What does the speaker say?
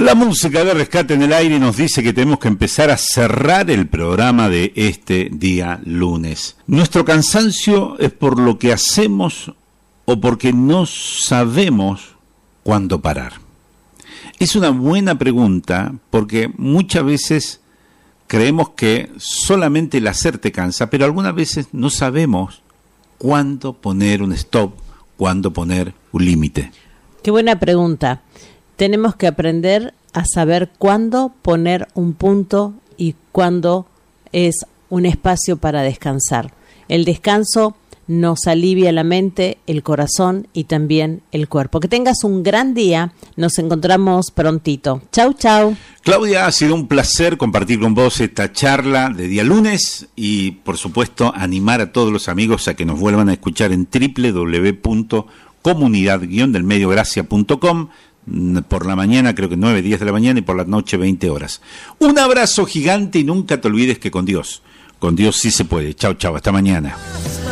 La música de Rescate en el Aire nos dice que tenemos que empezar a cerrar el programa de este día lunes. Nuestro cansancio es por lo que hacemos o porque no sabemos cuándo parar. Es una buena pregunta porque muchas veces creemos que solamente el hacer te cansa, pero algunas veces no sabemos cuándo poner un stop, cuándo poner un límite. Qué buena pregunta. Tenemos que aprender a saber cuándo poner un punto y cuándo es un espacio para descansar. El descanso nos alivia la mente, el corazón y también el cuerpo. Que tengas un gran día. Nos encontramos prontito. Chau, chau. Claudia, ha sido un placer compartir con vos esta charla de día lunes y, por supuesto, animar a todos los amigos a que nos vuelvan a escuchar en www.comunidad-delmediogracia.com por la mañana, creo que 9, 10 de la mañana, y por la noche 20 horas. Un abrazo gigante y nunca te olvides que con Dios sí se puede. Chau, chau, hasta mañana.